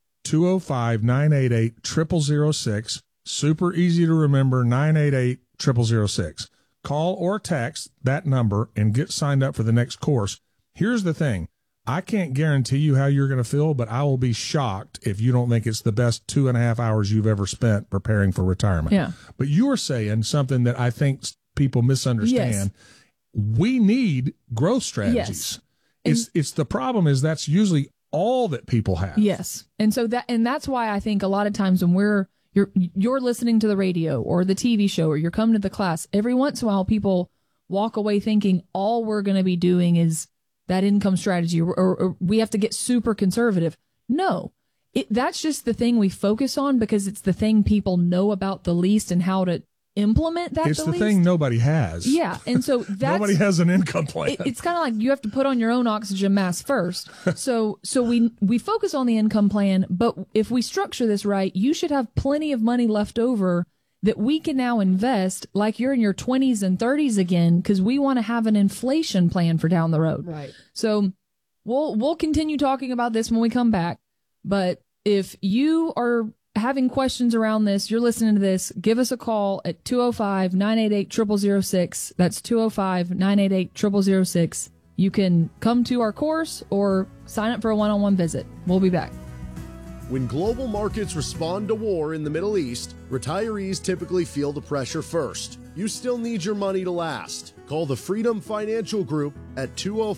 205-988-0006. Super easy to remember, 988-0006. Call or text that number and get signed up for the next course. Here's the thing. I can't guarantee you how you're going to feel, but I will be shocked if you don't think it's the best 2.5 hours you've ever spent preparing for retirement. Yeah. But you were saying something that I think people misunderstand. Yes. We need growth strategies. Yes. It's the problem is that's usually all that people have. Yes. And that's why I think a lot of times when you're listening to the radio or the TV show or you're coming to the class, every once in a while people walk away thinking all we're going to be doing is that income strategy or we have to get super conservative. No, that's just the thing we focus on because it's the thing people know about the least and how to implement that. It's the thing nobody has. Yeah. And so nobody has an income plan. It's kind of like you have to put on your own oxygen mask first. So we focus on the income plan, but if we structure this right, you should have plenty of money left over that we can now invest like you're in your 20s and 30s again, because we want to have an inflation plan for down the road. Right. So we'll continue talking about this when we come back. But if you are having questions around this, you're listening to this, give us a call at 205-988-0006. That's 205-988-0006. You can come to our course or sign up for a one-on-one visit. We'll be back. When global markets respond to war in the Middle East, retirees typically feel the pressure first. You still need your money to last. Call the Freedom Financial Group at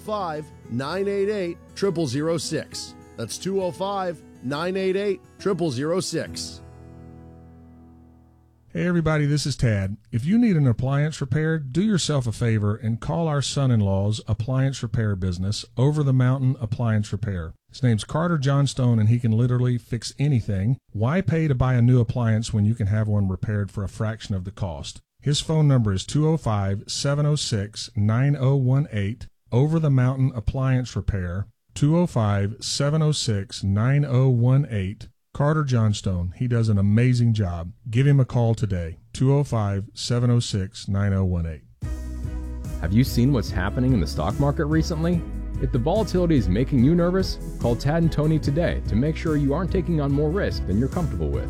205-988-0006. That's 205-988-0006. Hey everybody, this is Tad. If you need an appliance repaired, do yourself a favor and call our son-in-law's appliance repair business, Over the Mountain Appliance Repair. His name's Carter Johnstone, and he can literally fix anything. Why pay to buy a new appliance when you can have one repaired for a fraction of the cost? His phone number is 205-706-9018, Over the Mountain Appliance Repair, 205-706-9018. Carter Johnstone. He does an amazing job. Give him a call today, 205-706-9018. Have you seen what's happening in the stock market recently? If the volatility is making you nervous, call Tad and Tony today to make sure you aren't taking on more risk than you're comfortable with.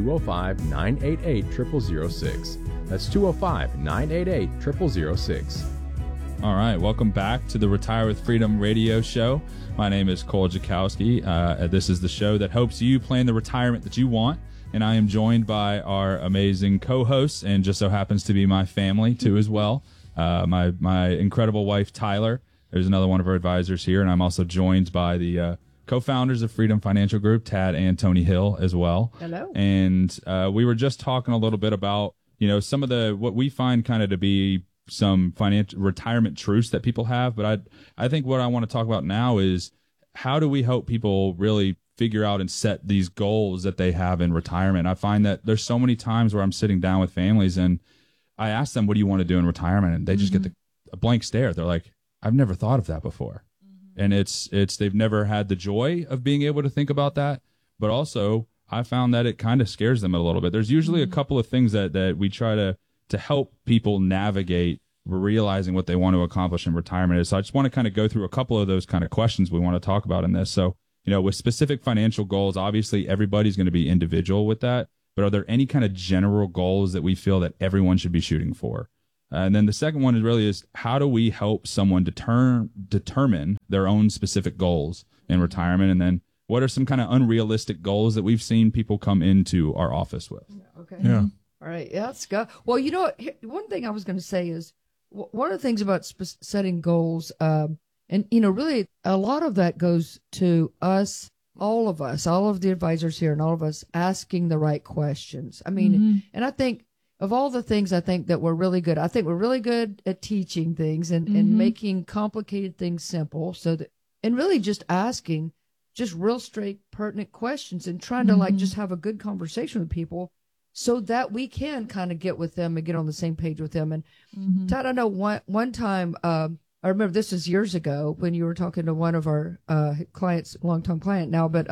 205-988-0006. That's 205-988-0006. All right, welcome back to the Retire with Freedom radio show. My name is Cole Jakowski. This is the show that helps you plan the retirement that you want, and I am joined by our amazing co-hosts, and just so happens to be my family too as well. My incredible wife Tyler. There's another one of our advisors here, and I'm also joined by the co-founders of Freedom Financial Group, Tad and Tony Hill, as well. Hello. And we were just talking a little bit about some of what we find kind of to be some financial retirement truths that people have, but I think what I want to talk about now is how do we help people really figure out and set these goals that they have in retirement. I find that there's so many times where I'm sitting down with families and I ask them, what do you want to do in retirement? And they just get a blank stare. They're like, I've never thought of that before. And it's they've never had the joy of being able to think about that, but also I found that it kind of scares them a little bit. There's usually a couple of things that we try to help people navigate realizing what they want to accomplish in retirement is. So I just want to kind of go through a couple of those kind of questions we want to talk about in this. So, with specific financial goals, obviously everybody's going to be individual with that, but are there any kind of general goals that we feel that everyone should be shooting for? And then the second one is how do we help someone determine their own specific goals in retirement? And then what are some kind of unrealistic goals that we've seen people come into our office with? Okay. Yeah. All right. Yeah, let's go. Well, one thing I was going to say is one of the things about setting goals, and, really a lot of that goes to us, all of the advisors here and all of us asking the right questions. I mean, and I think of all the things I think that we're really good, I think we're really good at teaching things and making complicated things simple and really just asking just real straight, pertinent questions and trying to just have a good conversation with people so that we can kind of get with them and get on the same page with them. And Todd, I know one time, I remember this was years ago when you were talking to one of our clients, long-term client now, but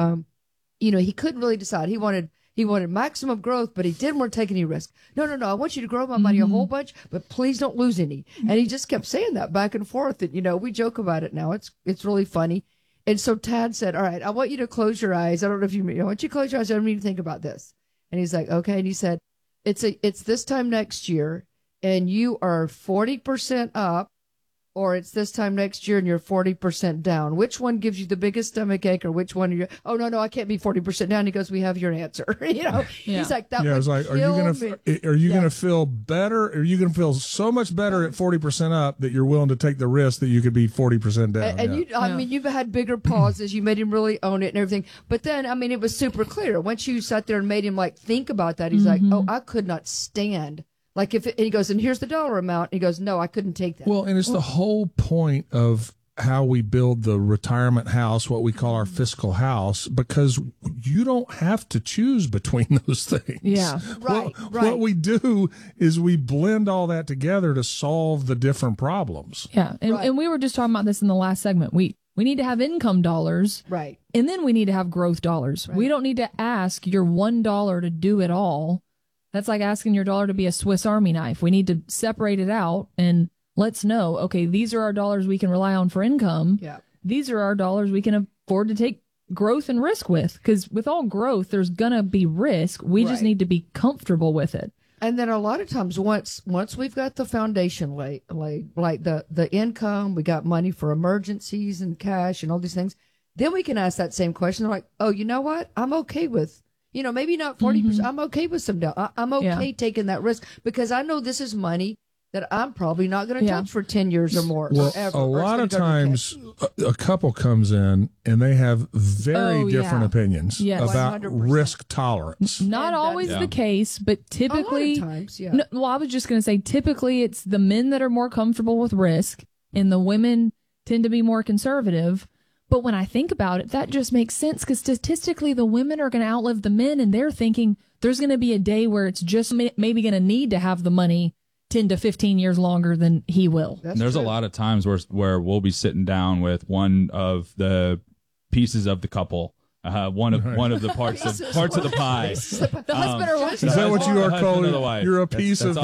he couldn't really decide. He wanted maximum growth, but he didn't want to take any risk. No, I want you to grow my money a whole bunch, but please don't lose any. And he just kept saying that back and forth. And we joke about it now. It's really funny. And so Tad said, "All right, I want you to close your eyes. I don't know if I want you to close your eyes. I don't need to think about this." And he's like, "Okay." And he said, "It's this time next year, and you are 40% up." Or it's this time next year and you're 40% down. Which one gives you the biggest stomach ache, or which one are you? Oh, no, I can't be 40% down. He goes, "We have your answer." He's like, that. Yeah, it's like, are you gonna feel better? Are you gonna feel so much better at 40% up that you're willing to take the risk that you could be 40% down? And you've had bigger pauses. You made him really own it and everything. But then, it was super clear. Once you sat there and made him think about that, he's like, "Oh, I could not stand." And he goes, "And here's the dollar amount." And he goes, "No, I couldn't take that." Well, and it's the whole point of how we build the retirement house, what we call our fiscal house, because you don't have to choose between those things. Yeah, right. What we do is we blend all that together to solve the different problems. Yeah, and we were just talking about this in the last segment. We need to have income dollars, right, and then we need to have growth dollars. Right. We don't need to ask your $1 to do it all. That's like asking your dollar to be a Swiss Army knife. We need to separate it out and let's know, okay, these are our dollars we can rely on for income. Yeah. These are our dollars we can afford to take growth and risk with. Because with all growth, there's going to be risk. We just need to be comfortable with it. And then a lot of times once we've got the foundation laid, like the income, we got money for emergencies and cash and all these things, then we can ask that same question. They're like, "Oh, you know what? I'm okay with maybe not 40%. I'm okay with some down. I'm okay taking that risk because I know this is money that I'm probably not going to touch for 10 years or more. Well, forever, a lot of times a couple comes in and they have very different opinions about 100%. Risk tolerance. Not always the case, but typically, a lot of times, I was just going to say, typically it's the men that are more comfortable with risk and the women tend to be more conservative. But when I think about it, that just makes sense because statistically the women are going to outlive the men and they're thinking there's going to be a day where it's just maybe going to need to have the money 10 to 15 years longer than he will. There's a lot of times where we'll be sitting down with one of the pieces of the couple, one of the parts of the pie. The husband or wife. Is that what you are called? You're a piece of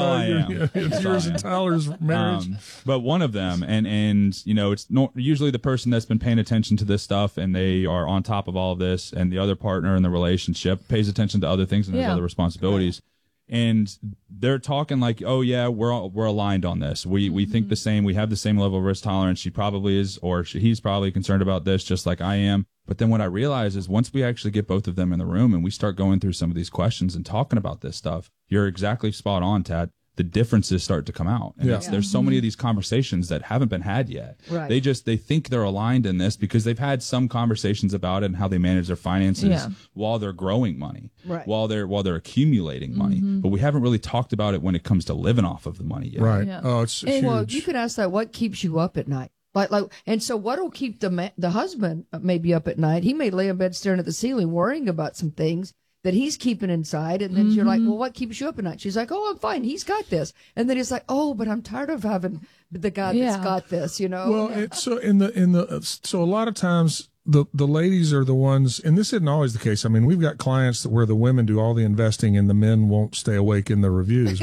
yours and Tyler's marriage. But one of them, and it's usually the person that's been paying attention to this stuff, and they are on top of all of this, and the other partner in the relationship pays attention to other things and has other responsibilities. And they're talking like, "Oh yeah, we're aligned on this. We think the same. We have the same level of risk tolerance. She probably is, or he's probably concerned about this, just like I am." But then what I realize is once we actually get both of them in the room and we start going through some of these questions and talking about this stuff, you're exactly spot on, Tad. The differences start to come out. And there's so many of these conversations that haven't been had yet. Right. They think they're aligned in this because they've had some conversations about it and how they manage their finances while they're growing money, while they're accumulating money. But we haven't really talked about it when it comes to living off of the money yet. Right. Yeah. Oh, it's huge. Well, you could ask that, what keeps you up at night? And so what'll keep the husband maybe up at night? He may lay in bed staring at the ceiling, worrying about some things that he's keeping inside. And then you're like, "Well, what keeps you up at night?" She's like, "Oh, I'm fine. He's got this." And then he's like, "Oh, but I'm tired of having the guy that's got this, Well, so a lot of times the ladies are the ones, and this isn't always the case. I mean, we've got clients where the women do all the investing and the men won't stay awake in the reviews,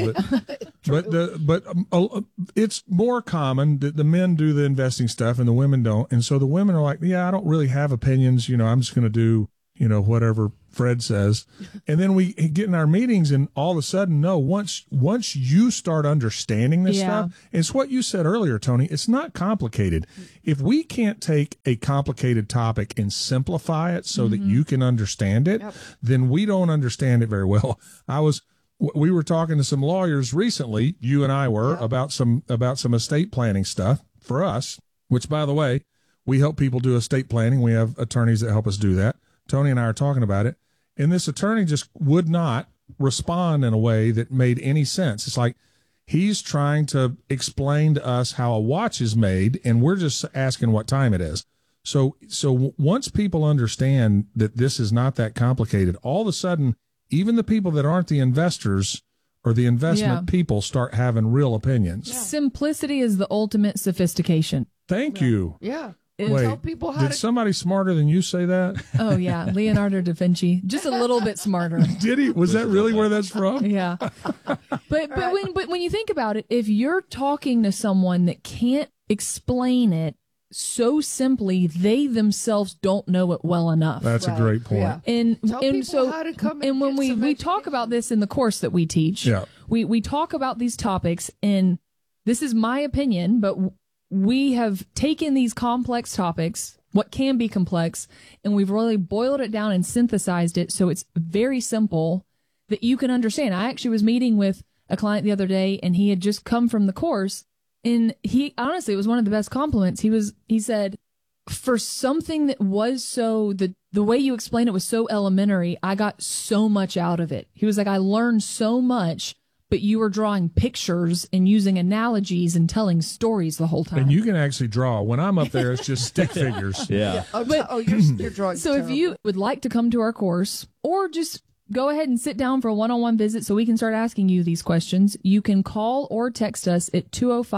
but it's more common that the men do the investing stuff and the women don't. And so the women are like, yeah, I don't really have opinions. I'm just going to do, whatever Fred says. And then we get in our meetings and all of a sudden, no, once you start understanding this stuff, it's what you said earlier, Tony, it's not complicated. If we can't take a complicated topic and simplify it so that you can understand it, then we don't understand it very well. We were talking to some lawyers recently, you and I were, about some estate planning stuff for us, which, by the way, we help people do estate planning. We have attorneys that help us do that. Tony and I are talking about it, and this attorney just would not respond in a way that made any sense. It's like he's trying to explain to us how a watch is made, and we're just asking what time it is. So once people understand that this is not that complicated, all of a sudden, even the people that aren't the investors or the investment people start having real opinions. Simplicity is the ultimate sophistication. Thank you. Yeah. Wait, tell people how did somebody smarter than you say that? Oh, yeah. Leonardo da Vinci. Just a little bit smarter. Did he? Was that really where that's from? Yeah. But when you think about it, if you're talking to someone that can't explain it so simply, they themselves don't know it well enough. That's a great point. Yeah. And so how to come and when we talk about this in the course that we teach, we talk about these topics, and this is my opinion, but we have taken these complex topics, what can be complex, and we've really boiled it down and synthesized it so it's very simple that you can understand. I actually was meeting with a client the other day, and he had just come from the course, and he honestly, it was one of the best compliments. He said, for something that was so, the way you explained it was so elementary, I got so much out of it. He was like, I learned so much, but you were drawing pictures and using analogies and telling stories the whole time. And you can actually draw. When I'm up there, it's just stick figures. Yeah. You're drawing. So if you would like to come to our course, or just go ahead and sit down for a one-on-one visit so we can start asking you these questions, you can call or text us at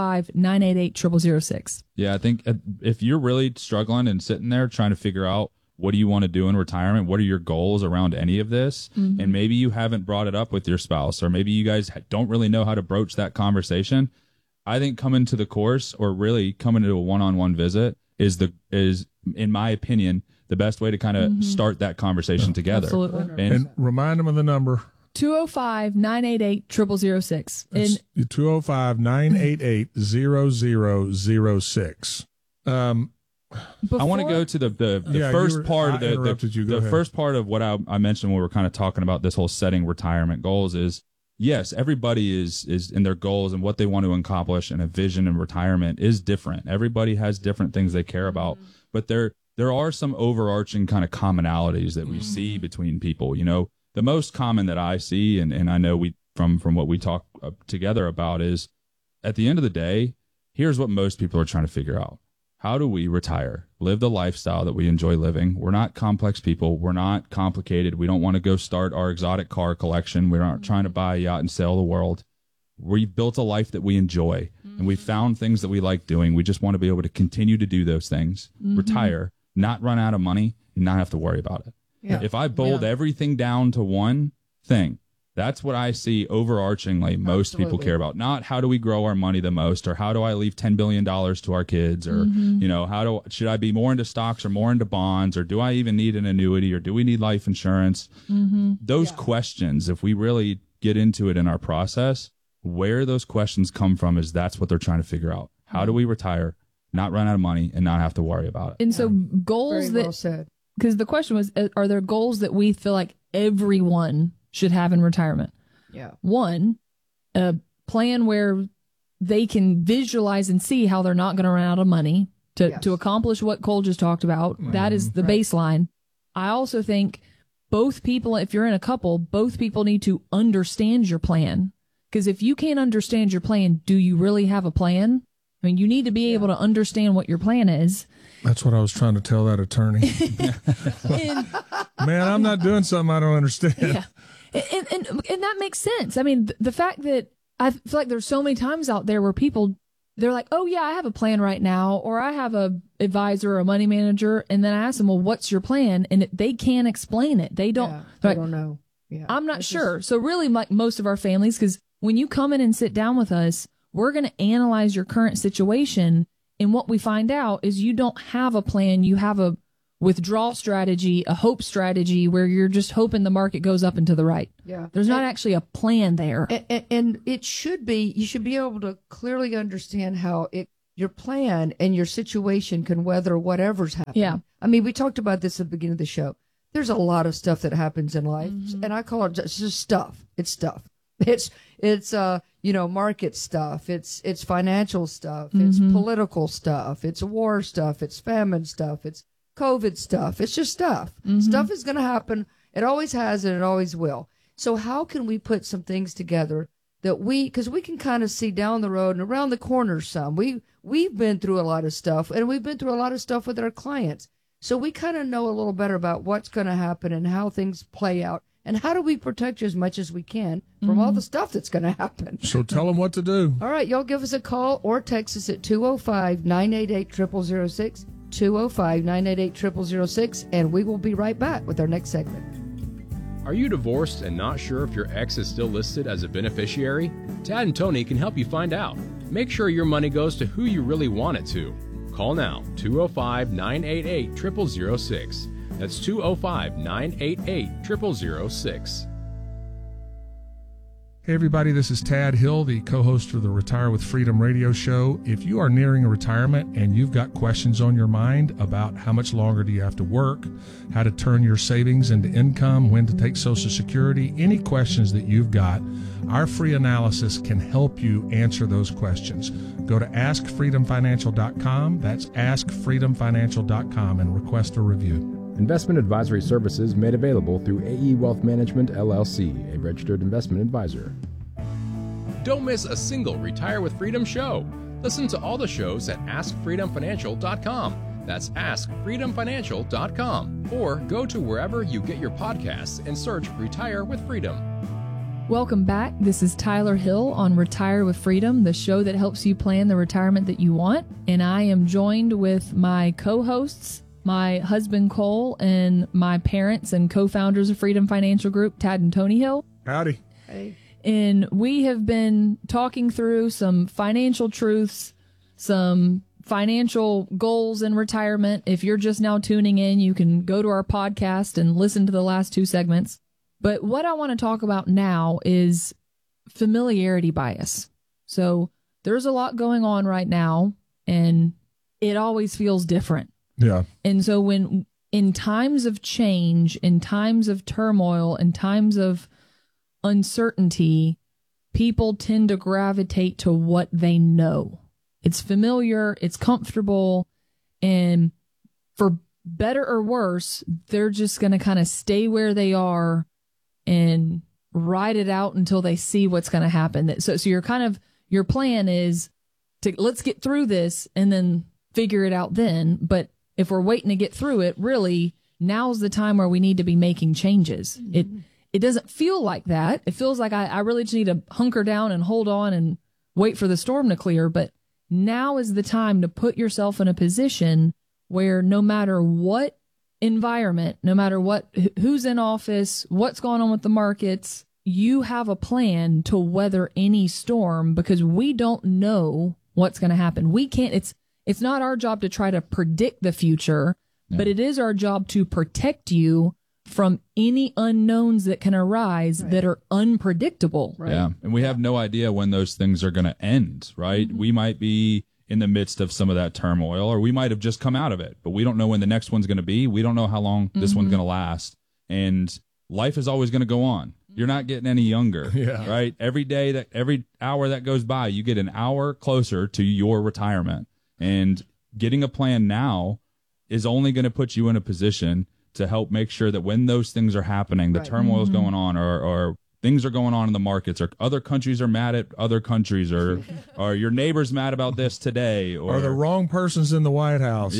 205-988-0006. Yeah, I think if you're really struggling and sitting there trying to figure out what do you want to do in retirement, what are your goals around any of this, and maybe you haven't brought it up with your spouse, or maybe you guys don't really know how to broach that conversation, I think coming to the course or really coming to a one-on-one visit is in my opinion the best way to kind of start that conversation together. Absolutely. And remind them of the number. 205-988-0006. It's 205-988-0006. I want to go to the first part of the first part of what I mentioned when we were kind of talking about this whole setting retirement goals is, yes, everybody is in their goals and what they want to accomplish, and a vision in retirement is different. Everybody has different things they care about, but there are some overarching kind of commonalities that we see between people. The most common that I see, and I know from what we talk together about, is at the end of the day, here's what most people are trying to figure out. How do we retire, live the lifestyle that we enjoy living? We're not complex people. We're not complicated. We don't want to go start our exotic car collection. We're not trying to buy a yacht and sail the world. We've built a life that we enjoy, and we found things that we like doing. We just want to be able to continue to do those things, retire, not run out of money, and not have to worry about it. Yeah. If I boiled everything down to one thing, that's what I see overarchingly most people care about. Not how do we grow our money the most, or how do I leave $10 billion to our kids, or should I be more into stocks or more into bonds, or do I even need an annuity, or do we need life insurance? Those questions, if we really get into it in our process, where those questions come from is that's what they're trying to figure out. How do we retire, not run out of money, and not have to worry about it? And so goals Very well said. Because the question was, are there goals that we feel like everyone should have in retirement? Yeah. One, a plan where they can visualize and see how they're not going to run out of money to accomplish what Cole just talked about. That is the baseline. I also think both people, if you're in a couple, both people need to understand your plan. Because if you can't understand your plan, do you really have a plan? I mean, you need to be able to understand what your plan is. That's what I was trying to tell that attorney. Man, I'm not doing something I don't understand. Yeah. And that makes sense. I mean, the fact that I feel like there's so many times out there where people they're like, oh yeah, I have a plan right now, or I have a advisor or a money manager. And then I ask them, well, what's your plan? And they can't explain it. They don't, they don't know. Yeah. I'm not sure. So really, like most of our families, because when you come in and sit down with us, we're going to analyze your current situation. And what we find out is you don't have a plan. You have a withdrawal strategy, a hope strategy where you're just hoping the market goes up and to the right. Yeah. There's not actually a plan there. And it should be, you should be able to clearly understand how your plan and your situation can weather whatever's happening. Yeah. I mean, we talked about this at the beginning of the show. There's a lot of stuff that happens in life, and I call it just stuff. It's stuff. It's market stuff. It's financial stuff. It's political stuff. It's war stuff. It's famine stuff. It's COVID stuff. It's just stuff. Stuff is going to happen. It always has and it always will. So how can we put some things together that because we can kind of see down the road and around the corner some. We've been through a lot of stuff, and we've been through a lot of stuff with our clients. So we kind of know a little better about what's going to happen and how things play out. And how do we protect you as much as we can from all the stuff that's going to happen? So tell them what to do. All right, y'all give us a call or text us at 205-988-0006, 205-988-0006, and we will be right back with our next segment. Are you divorced and not sure if your ex is still listed as a beneficiary? Tad and Tony can help you find out. Make sure your money goes to who you really want it to. Call now, 205-988-0006. That's 205-988-0006. Hey everybody, this is Tad Hill, the co-host of the Retire with Freedom radio show. If you are nearing a retirement and you've got questions on your mind about how much longer do you have to work, how to turn your savings into income, when to take Social Security, any questions that you've got, our free analysis can help you answer those questions. Go to askfreedomfinancial.com. That's askfreedomfinancial.com and request a review. Investment advisory services made available through AE Wealth Management, LLC, a registered investment advisor. Don't miss a single Retire with Freedom show. Listen to all the shows at AskFreedomFinancial.com. That's AskFreedomFinancial.com. Or go to wherever you get your podcasts and search Retire with Freedom. Welcome back. This is Tyler Hill on Retire with Freedom, the show that helps you plan the retirement that you want. And I am joined with my co-hosts, my husband Cole, and my parents and co-founders of Freedom Financial Group, Tad and Tony Hill. Howdy. Hey. And we have been talking through some financial truths, some financial goals in retirement. If you're just now tuning in, you can go to our podcast and listen to the last two segments. But what I want to talk about now is familiarity bias. So there's a lot going on right now, and it always feels different. Yeah. And so when in times of change, in times of turmoil, in times of uncertainty, people tend to gravitate to what they know. It's familiar, it's comfortable, and for better or worse, they're just going to kind of stay where they are and ride it out until they see what's going to happen. So your plan is to let's get through this and then figure it out then. But if we're waiting to get through it, really, now's the time where we need to be making changes. It doesn't feel like that. It feels like I really just need to hunker down and hold on and wait for the storm to clear. But now is the time to put yourself in a position where no matter what environment, no matter who's in office, what's going on with the markets, you have a plan to weather any storm, because we don't know what's going to happen. We can't, it's not our job to try to predict the future, but it is our job to protect you from any unknowns that can arise that are unpredictable. Right. Yeah. And we have no idea when those things are going to end, right? We might be in the midst of some of that turmoil, or we might have just come out of it, but we don't know when the next one's going to be. We don't know how long this one's going to last. And life is always going to go on. You're not getting any younger, right? Every hour that goes by, you get an hour closer to your retirement. And getting a plan now is only going to put you in a position to help make sure that when those things are happening, the turmoil is going on, or things are going on in the markets, or other countries are mad at other countries, or your neighbor's mad about this today, or the wrong person's in the White House.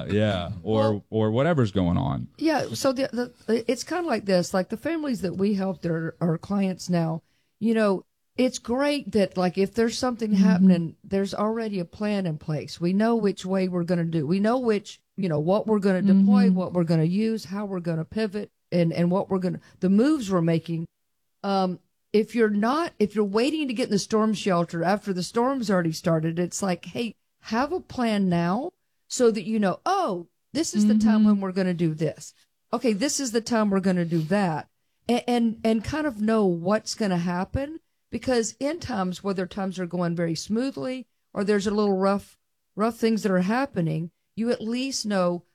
Or whatever's going on. Yeah, so it's kind of like this, like the families that we help that are our clients now, you know, it's great that, like, if there's something happening, there's already a plan in place. We know which way we're going to do. We know what we're going to deploy, what we're going to use, how we're going to pivot, and what we're going to, the moves we're making. If you're waiting to get in the storm shelter after the storm's already started, it's like, hey, have a plan now so that you know, oh, this is the time when we're going to do this. Okay, this is the time we're going to do that. And kind of know what's going to happen. Because in times, whether times are going very smoothly or there's a little rough things that are happening, you at least know